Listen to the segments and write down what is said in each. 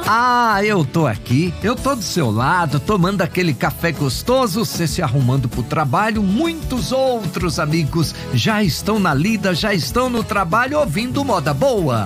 Ah, eu tô aqui, eu tô do seu lado, tomando aquele café gostoso, você se arrumando pro trabalho, muitos outros amigos já estão na lida, já estão no trabalho ouvindo Moda Boa.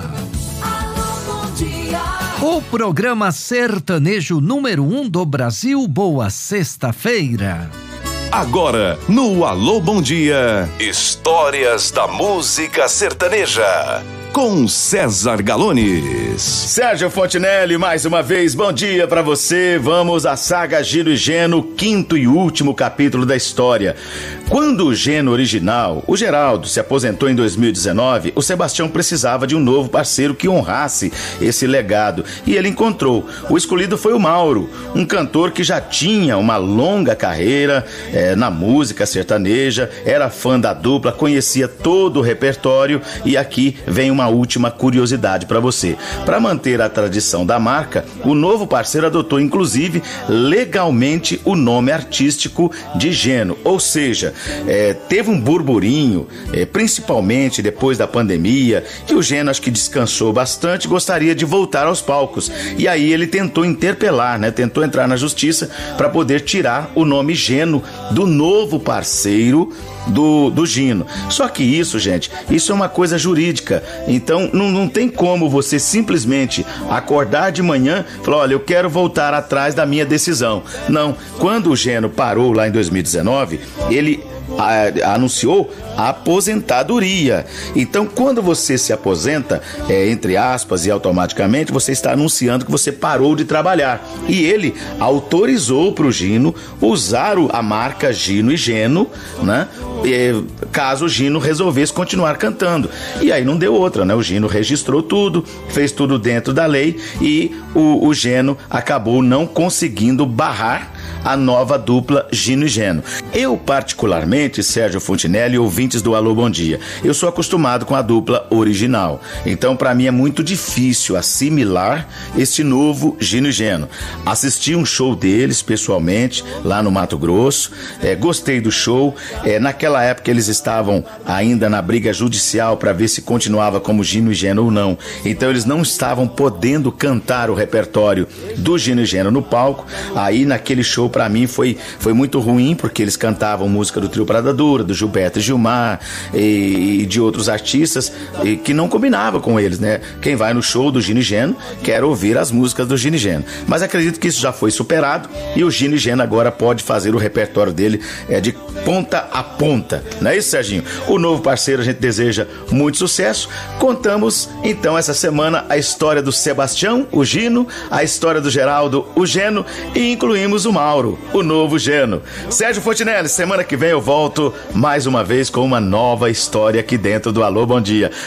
O programa sertanejo número 1 do Brasil, boa sexta-feira. Agora, no Alô Bom Dia, histórias da música sertaneja, com César Galones. Sérgio Fontinelli, mais uma vez, bom dia pra você. Vamos à saga Gino e Geno, quinto e último capítulo da história. Quando o Geno original, o Geraldo, se aposentou em 2019, o Sebastião precisava de um novo parceiro que honrasse esse legado. E ele encontrou. O escolhido foi o Mauro, um cantor que já tinha uma longa carreira na música sertaneja, era fã da dupla, conhecia todo o repertório. E aqui vem uma última curiosidade para você. Para manter a tradição da marca, o novo parceiro adotou inclusive legalmente o nome artístico de Geno, ou seja, teve um burburinho, principalmente depois da pandemia, que o Geno acho que descansou bastante, gostaria de voltar aos palcos, e aí ele tentou interpelar, tentou entrar na justiça para poder tirar o nome Geno do novo parceiro do Gino. Só que isso, gente, isso é uma coisa jurídica. Então não tem como você simplesmente acordar de manhã e falar, olha, eu quero voltar atrás da minha decisão. Não, quando o Geno parou lá em 2019, ele anunciou a aposentadoria. Então, quando você se aposenta, entre aspas, e automaticamente você está anunciando que você parou de trabalhar. E ele autorizou para o Gino usar a marca Gino e Geno, caso o Gino resolvesse continuar cantando. E aí não deu outra, O Gino registrou tudo, fez tudo dentro da lei e o Geno acabou não conseguindo barrar a nova dupla Gino e Geno. Eu, particularmente, Sérgio Fontinelli, ouvintes do Alô Bom Dia, eu sou acostumado com a dupla original. Então, para mim é muito difícil assimilar este novo Gino e Geno. Assisti um show deles, pessoalmente, lá no Mato Grosso. Gostei do show. Naquela época, eles estavam ainda na briga judicial para ver se continuava como Gino e Geno ou não. Então, eles não estavam podendo cantar o repertório do Gino e Geno no palco. Aí, naquele show, pra mim foi muito ruim, porque eles cantavam música do Trio Parada Dura, do Gilberto e Gilmar e de outros artistas que não combinava com eles, Quem vai no show do Gino e Geno quer ouvir as músicas do Gino e Geno. Mas acredito que isso já foi superado e o Gino e Geno agora pode fazer o repertório dele de ponta a ponta. Não é isso, Serginho? O novo parceiro, a gente deseja muito sucesso. Contamos, então, essa semana a história do Sebastião, o Gino, a história do Geraldo, o Geno, e incluímos o Mauro, o novo Geno. Sérgio Fontinelli, semana que vem eu volto mais uma vez com uma nova história aqui dentro do Alô Bom Dia.